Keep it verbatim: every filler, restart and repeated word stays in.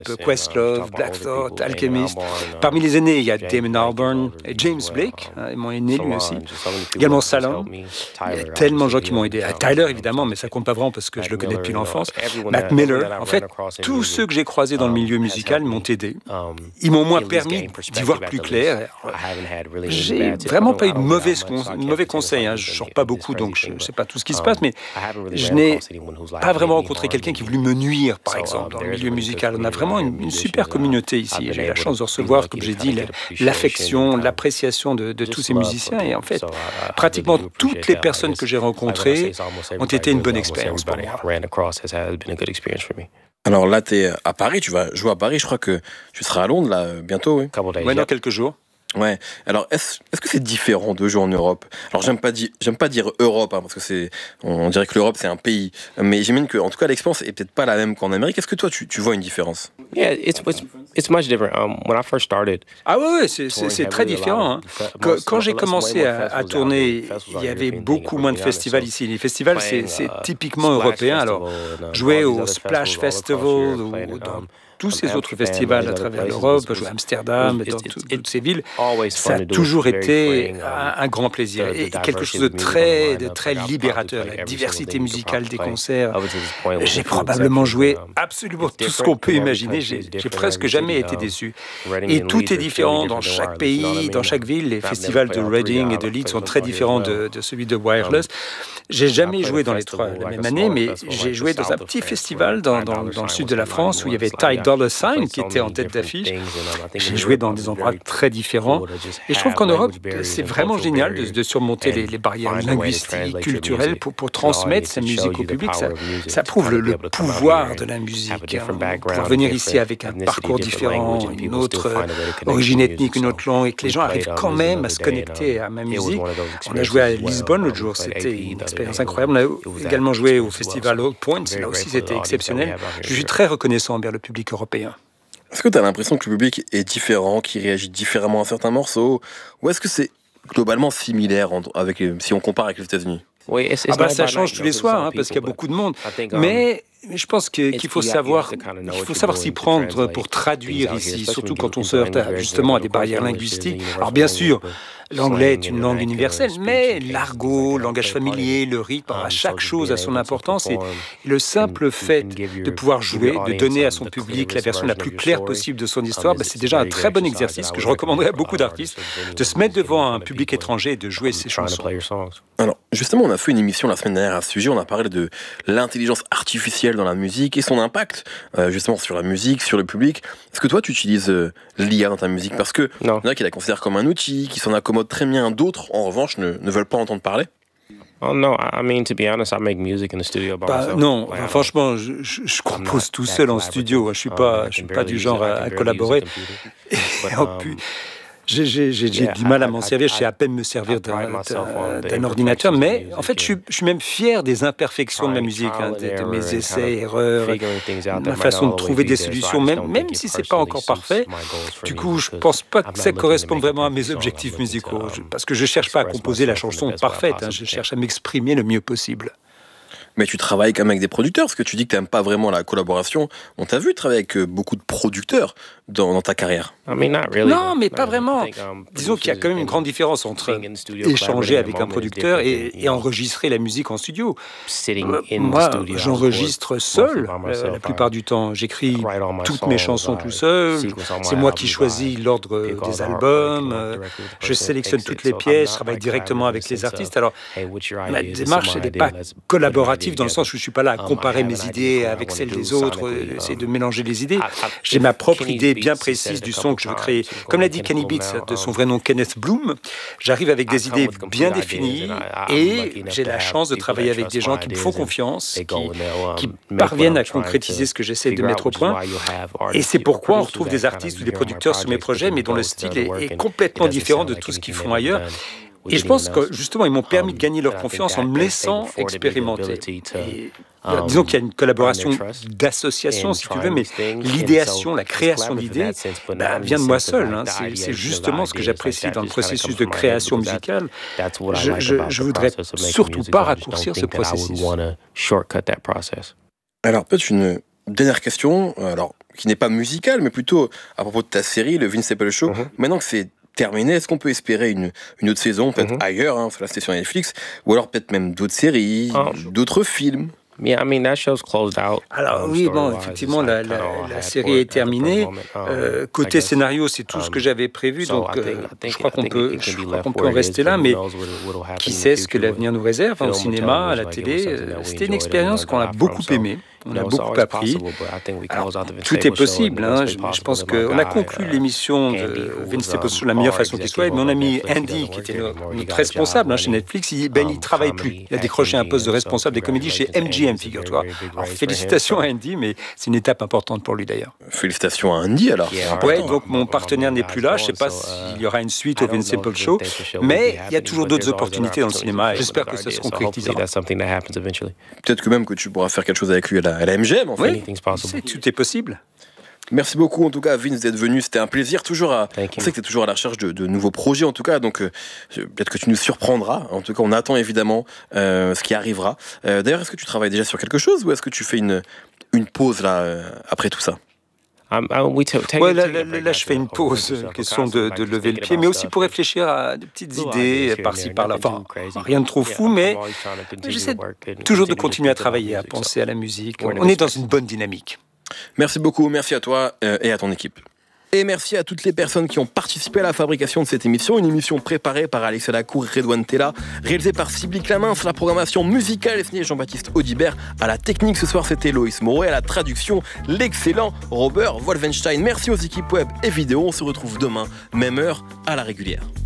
Questlove, Black Thought, Alchemist. Parmi les aînés, il y a Damon Albarn et James Blake, hein, mon aîné lui aussi. Également Salon. Il y a tellement de gens qui m'ont aidé. Tyler, évidemment, mais ça compte pas vraiment parce que je le connais depuis l'enfance. Mac Miller. En fait, tous ceux que j'ai croisés dans le milieu musical m'ont aidé. Ils m'ont au moins permis d'y voir plus clair. J'ai vraiment pas eu de mauvais, con- mauvais conseils. Hein. Je sors pas beaucoup, donc je sais pas tout ce qui se passe, mais je n'ai pas vraiment rencontré quelqu'un qui a voulu me nuire, par exemple, dans le milieu musical. On a vraiment une, une super communauté ici. J'ai eu la chance de recevoir, comme j'ai dit, la- l'affection, l'appréciation de, de tous ces musiciens. Et en fait, pratiquement toutes les personnes que j'ai rencontrées ont été une bonne expérience pour moi. Alors là, tu es à Paris, tu vas jouer à Paris. Je crois que tu seras à Londres là bientôt, oui. Ouais, dans quelques jours. Ouais. Alors, est-ce, est-ce que c'est différent de jouer en Europe? Alors, j'aime pas dire, j'aime pas dire Europe, hein, parce que c'est, on dirait que l'Europe c'est un pays. Mais j'imagine que, en tout cas, l'expérience est peut-être pas la même qu'en Amérique. Est-ce que toi, tu, tu vois une différence? Yeah, it's it's it's much different. Um, when I first started, Ah ouais, ouais, c'est, c'est, c'est très différent. Hein. Que- Quand j'ai commencé à, à tourner, il y avait beaucoup moins de festivals ici. Les festivals, c'est, c'est typiquement européen. Alors, jouer au Splash Festival ou dans tous ces autres festivals à travers l'Europe, jouer à Amsterdam, dans tout- toutes ces villes, ça a toujours été un, un grand plaisir et quelque chose de très, de très libérateur. La diversité musicale des concerts. J'ai probablement joué absolument tout ce qu'on peut imaginer. J'ai, j'ai presque jamais été déçu. Et tout est différent dans chaque pays, dans chaque ville. Les festivals de Reading et de Leeds sont très différents de, de celui de Wireless. J'ai jamais joué dans les trois la même année, mais j'ai joué dans un petit festival dans, dans, dans le sud de la France où il y avait Ty Dolla $ign qui était en tête d'affiche. J'ai joué dans des endroits très différents. Et je trouve qu'en Europe, c'est vraiment génial de, de surmonter les, les barrières linguistiques, culturelles pour, pour transmettre sa musique au public. Ça, ça prouve le, le pouvoir de la musique. Hein. Pouvoir venir ici avec un parcours différent, une autre euh, origine ethnique, une autre langue, et que les gens arrivent quand même à se connecter à ma musique. On a joué à Lisbonne l'autre jour, c'était une expérience incroyable. On a également joué au festival Old Point, là aussi c'était exceptionnel. Je suis très reconnaissant envers le public européen. Est-ce que tu as l'impression que le public est différent, qu'il réagit différemment à certains morceaux, ou est-ce que c'est globalement similaire en- avec, les- si on compare avec les États-Unis? oui, it's, it's Ah bah, not ça about change night, tous les there's soirs, some hein, parce qu'il y a people, beaucoup de monde. but I think, um, Mais mais je pense que- it's- qu'il faut you have- you have savoir, to kind of know il what faut you're savoir doing s'y to prendre translate pour things traduire out here, ici, especially surtout when quand on people se heurte bring à, their- justement à their des barrières English is linguistiques. universal Alors bien language, sûr, but l'anglais est slang une and langue vernacular universelle, speech mais and cases, l'argot, things like le that langage play part of familier, it. le rythme, Um, chaque so just chose being a son able to importance. Et perform le and simple you fait can give your- de pouvoir give your jouer, de audience, donner à um, son the public clearest la version la version plus of your claire story, possible de son um, histoire, bah, it's- c'est it's déjà a un very très good bon exercise exercice that I que je would recommanderais à recommend beaucoup for all artists, d'artistes, if anyone de se who's mettre getting devant in un front of public people étranger et de jouer and ses trying to chansons. play your songs. Alors, justement, on a fait une émission la semaine dernière à ce sujet. On a parlé de l'intelligence artificielle dans la musique et son impact, euh, justement, sur la musique, sur le public. Est-ce que toi, tu utilises euh, l'I A dans ta musique? Parce que il y Non. en a qui la considèrent comme un outil, qui s'en accommodent très bien. D'autres, en revanche, ne, ne veulent pas entendre parler. Oh no, I I mean to be honest, I make music in the studio by Bah, myself. non, Like, I enfin, don't- franchement, je, je, je I'm not compose tout that seul en collaborative. studio. Je suis Um, pas, I je suis can pas barely du use genre it- I à, can à barely collaborer. use a computer. Et But, en um, plus, j'ai, j'ai, j'ai, j'ai yeah, du mal à I- m'en I- servir. I- Je sais à peine me servir I pride d'un, myself on d'un, the d'un ordinateur. imperfections of Mais music en fait, je suis, and je suis même fier des imperfections de ma trying- musique, trial hein, and de, de error mes and kind essais, of erreurs, figuring things out that ma might façon not de always trouver be des there. So I solutions, just même, don't même think si it c'est pas encore personally parfait. suits my goals for Du music, coup, je 'cause pense pas I'm que not ça looking to correspond make a vraiment à mes perfect song. I'm objectifs looking to, musicaux. Je- um, Parce que je cherche pas à express composer la myself in the chanson best way I parfaite. Hein, je possibly can. cherche à m'exprimer le mieux possible. Mais tu travailles quand même avec des producteurs, parce que tu dis que tu n'aimes pas vraiment la collaboration. On t'a vu travailler avec euh, beaucoup de producteurs dans, dans ta carrière. I mean, not really. Non, mais Not pas really. I vraiment. think, um, Disons qu'il y a quand même une producers grande différence entre being in the studio, échanger collaborating avec at un the moment is producteur different et, than, et you know, enregistrer la musique en studio. sitting Euh, in the Moi, studio. I j'enregistre record seul mostly by euh, myself. la plupart du temps. J'écris I write all my toutes mes songs, chansons I tout seul. sequence all my C'est moi qui albums, choisis I l'ordre pick all des the artwork, albums. and euh, work directly with the Je person sélectionne that toutes takes les it. So I'm pièces, je not, travaille like, directement collaborative avec les in the sense artistes. of, Alors, hey, what's your ma idea? This is démarche, my elle n'est idea. pas Let's put an idea collaborative dans le together. sens où je ne suis pas là à Um, I comparer have mes an idea idées for what I avec wanna celles do des autres, sonically, euh, essayer um, de mélanger les idées. I- I- J'ai if ma propre Kenny idée Beats bien has said précise it a du couple son que je veux créer. times, Comme l'a going dit with Kenny Kenny Beats, Bloom de now, son um, vrai nom Kenneth Bloom, j'arrive avec I des come idées with complete bien ideas définies and I- I'm et lucky enough j'ai to la have chance de people travailler that avec des trust gens my qui me ideas font and confiance, they qui, go and they'll, um, qui make what parviennent I'm à trying concrétiser to ce que j'essaie de figure mettre out, au which is point. why you'll have Et artists c'est who pourquoi on produce retrouve that des kind of artistes ou you des hear on my producteurs sur mes projects, but projets, then mais you dont go le to style other est, work est and complètement it doesn't différent sound de like tout ce qu'ils anything font they've ever ailleurs. done with Et je anyone pense que else. justement, ils m'ont permis Um, de gagner leur and I think confiance en that- me that they've laissant afforded me the expérimenter. ability to, Et, um, disons qu'il y a une collaboration earn their trust d'association, in si tu veux, trying mais these things. And l'idéation, so la it's création collaborative in d'idées, that sense, but bah, not in the vient de moi sense of, seul. like, Hein. the C'est, c'est ideation of the justement ce que ideas, j'apprécie like, dans that le just kinda processus comes de from my head création because that- musicale. that's what I Je, like je, about je the voudrais process of making surtout music, pas so I just don't raccourcir ce think that I would processus. wanna shortcut that process. Alors, peut-être une dernière question. Alors, qui n'est pas musical, mais plutôt à propos de ta série, le Vince Staples Show. Mm-hmm. Maintenant que c'est terminé, est-ce qu'on peut espérer une, une autre saison, peut-être mm-hmm. ailleurs, hein, là c'était sur Netflix, ou alors peut-être même d'autres séries, oh. d'autres films? Yeah, I mean, that show's closed out. Alors oui, bon, effectivement, la, la, la série est terminée. Euh, côté scénario, c'est tout ce que j'avais prévu, donc euh, je crois qu'on peut, je crois qu'on peut en rester là, mais qui sait ce que l'avenir nous réserve, hein, au cinéma, à la télé. Euh, c'était une expérience qu'on a beaucoup aimée. On a beaucoup appris. Alors, tout est possible. Hein. Je, je pense qu'on a conclu l'émission de Vince Staples Show de la meilleure façon qui soit. Mais on a mis Andy, qui était notre, notre responsable hein, chez Netflix. Il ben, il travaille plus. Il a décroché un poste de responsable des comédies chez M G M, figure-toi. Alors, félicitations à Andy, mais c'est une étape importante pour lui d'ailleurs. Félicitations à Andy alors. Oui, donc mon partenaire n'est plus là. Je ne sais pas s'il y aura une suite au Vince Staples Show, mais il y a toujours d'autres opportunités dans le cinéma. Et j'espère que ça se concrétisera. Peut-être que même que tu pourras faire quelque chose avec lui à la, à la M G M, en fait. Oui, c'est, tout est possible. Merci beaucoup, en tout cas, Vince, d'être venu. C'était un plaisir. Toujours à, on sait que tu es toujours à la recherche de, de nouveaux projets, en tout cas. Donc, euh, peut-être que tu nous surprendras. En tout cas, on attend évidemment euh, ce qui arrivera. Euh, d'ailleurs, est-ce que tu travailles déjà sur quelque chose ou est-ce que tu fais une, une pause là, euh, après tout ça? Um, we t- ouais, là, là, là, je fais une pause, question de, de lever le pied, mais aussi pour réfléchir à des petites idées par-ci, par-là. Enfin, rien de trop fou, mais j'essaie toujours de continuer à travailler, à penser à la musique. On est dans une bonne dynamique. Merci beaucoup, merci à toi euh, et à ton équipe. Et merci à toutes les personnes qui ont participé à la fabrication de cette émission. Une émission préparée par Alexia Lacour et Redouane Tella, réalisée par Sybille Clamin sur la programmation musicale et signée Jean-Baptiste Audibert. À la technique ce soir, c'était Loïs Moreau et à la traduction, l'excellent Robert Wolfenstein. Merci aux équipes web et vidéo. On se retrouve demain, même heure, à la régulière.